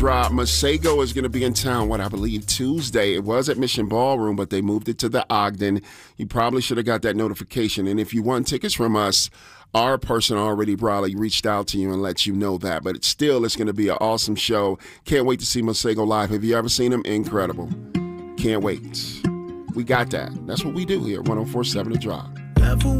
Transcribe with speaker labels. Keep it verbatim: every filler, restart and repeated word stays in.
Speaker 1: Rob, Masego is going to be in town, what I believe, Tuesday. It was at Mission Ballroom, but they moved it to the Ogden. You probably should have got that notification. And if you want tickets from us, our person already probably reached out to you and let you know that. But it's still, it's going to be an awesome show. Can't wait to see Masego live. Have you ever seen him? Incredible. Can't wait. We got that. That's what we do here at one oh four point seven The Drive.